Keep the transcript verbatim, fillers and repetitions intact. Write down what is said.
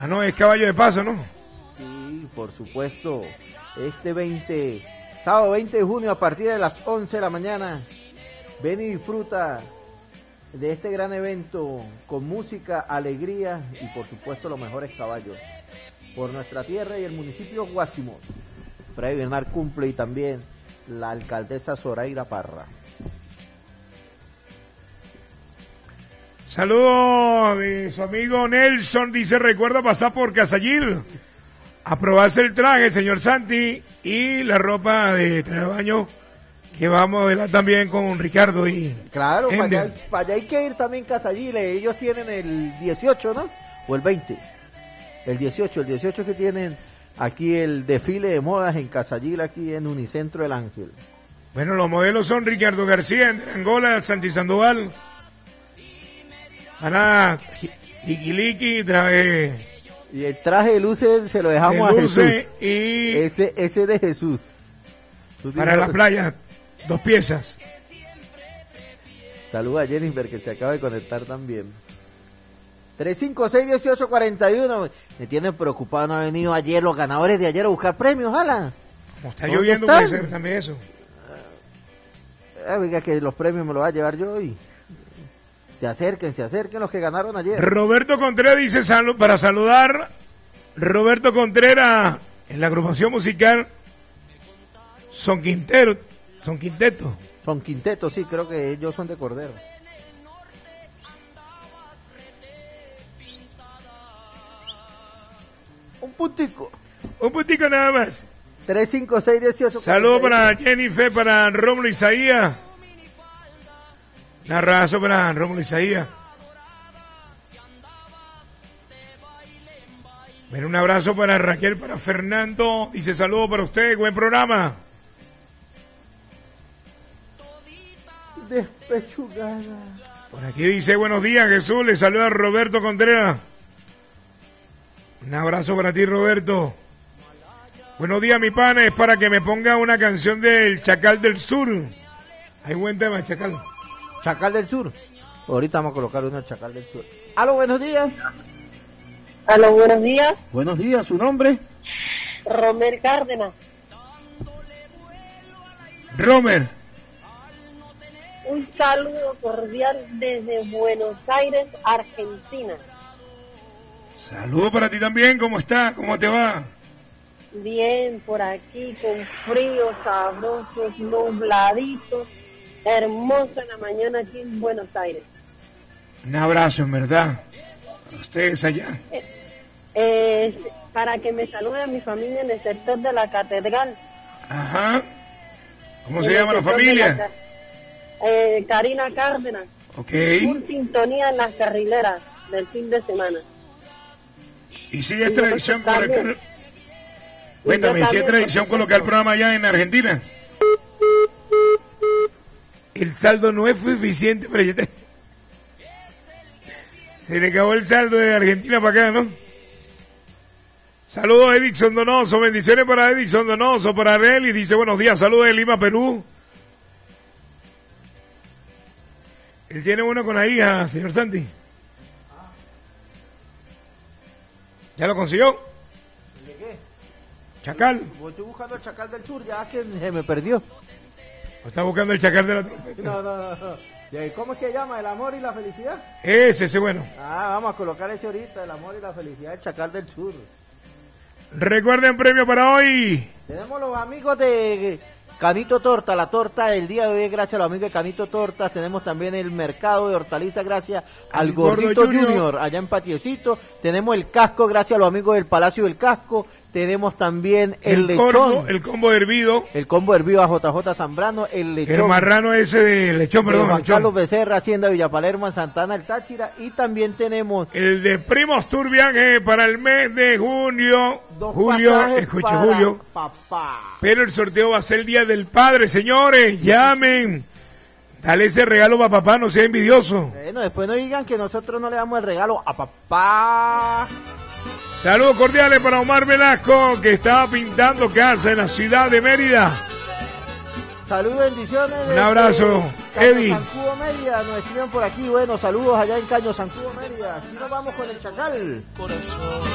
Ah, no, es caballo de paso, ¿no? Sí, por supuesto. Este veinte, sábado veinte de junio a partir de las once de la mañana. Ven y disfruta de este gran evento con música, alegría y por supuesto los mejores caballos. Por nuestra tierra y el municipio Guácimo. Freddy Bernal cumple y también la alcaldesa Zoraida Parra. Saludos de su amigo Nelson, dice, recuerda pasar por Casallil a probarse el traje, señor Santi, y la ropa de traje de baño que vamos a ver también con Ricardo y... Claro, para allá, para allá hay que ir también Casallil, ellos tienen el dieciocho, ¿no? O el veinte. El dieciocho, el dieciocho que tienen aquí el desfile de modas en Casallil, aquí en Unicentro El Ángel. Bueno, los modelos son Ricardo García, de Angola, Santi Sandoval, Ana, Liquiliqui, traje... Y el traje de luces se lo dejamos de a Jesús. Y ese, ese de Jesús. Para la playa, dos piezas. Saluda a Jennifer que se acaba de conectar también. tres cinco seis, dieciocho cuarenta y uno. Me tienen preocupado, no han venido ayer los ganadores de ayer a buscar premios, ojalá. Como está lloviendo, puede ser también eso. Ah, oiga, que los premios me los va a llevar yo y... Se acerquen, se acerquen los que ganaron ayer. Roberto Contreras dice salu para saludar. Roberto Contreras en la agrupación musical Son Quintero, Son Quinteto. Son Quinteto, sí, creo que ellos son de Cordero. Un puntico. Un puntico nada más. tres cinco seis, dieciocho. Saludos para Jennifer, para Rómulo Isaías. Un abrazo para Rómulo Isaías. Bueno, un abrazo para Raquel, para Fernando. Dice saludos para usted, buen programa. Despechugada. Por aquí dice buenos días Jesús, le saluda a Roberto Contreras. Un abrazo para ti, Roberto. Buenos días, mi pana, es para que me ponga una canción del Chacal del Sur. Hay buen tema, Chacal. Chacal del Sur. Ahorita vamos a colocar uno Chacal del Sur. Aló, buenos días. Aló, buenos días. Buenos días, ¿su nombre? Romer Cárdenas. Romer. Un saludo cordial desde Buenos Aires, Argentina. Saludos para ti también, ¿cómo estás? ¿Cómo te va? Bien, por aquí con frío, sabrosos, nubladitos. Hermosa la mañana aquí en Buenos Aires. Un abrazo, en verdad, para ustedes allá. Eh, eh, para que me salude a mi familia en el sector de la Catedral. Ajá. ¿Cómo se llama la familia? La, eh, Karina Cárdenas. Ok. Un sintonía en las carrileras del fin de semana. ¿Y si es tradición colocar... Cuéntame, si es tradición colocar el programa allá en Argentina? El saldo no es suficiente, pero ya te... Se le acabó el saldo de Argentina para acá, ¿no? Saludos a Edison Donoso, bendiciones para Edison Donoso, para Arely, dice buenos días, saludos de Lima, Perú. Él tiene uno con la hija, señor Santi. ¿Ya lo consiguió? ¿De qué? Chacal. Estoy buscando el Chacal del Sur, ya que se me perdió. ¿O está buscando el Chacal de la trompeta? No, no, no, no. ¿Cómo es que llama? ¿El amor y la felicidad? Ese, ese bueno. Ah, vamos a colocar ese ahorita, el amor y la felicidad, el Chacal del Sur. Recuerden premio para hoy. Tenemos los amigos de Canito Torta, la torta del día de hoy, gracias a los amigos de Canito Tortas. Tenemos también el mercado de hortalizas, gracias al el Gordito Junior. Junior, allá en Patiecito. Tenemos el casco, gracias a los amigos del Palacio del Casco. Tenemos también el, el lechón. Corvo, el combo hervido. El combo hervido a J J Zambrano, el lechón. El marrano ese de lechón, perdón. Juan lechón. Carlos Becerra, Hacienda Villa Palermo, en Santana, el Táchira. Y también tenemos... El de Primos Tour Viaje para el mes de junio. Dos Julio, escuche para Julio. Papá. Pero el sorteo va a ser el Día del Padre, señores. Llamen. Dale ese regalo para papá, no sea envidioso. Bueno, después no digan que nosotros no le damos el regalo a papá. Saludos cordiales para Omar Velasco, que estaba pintando casa en la ciudad de Mérida. Saludos, bendiciones. Un abrazo, Eddie. Caño Zancudo Mérida, nos escriben por aquí. Bueno, saludos allá en Caño Zancudo Mérida. Aquí nos vamos con el Chacal.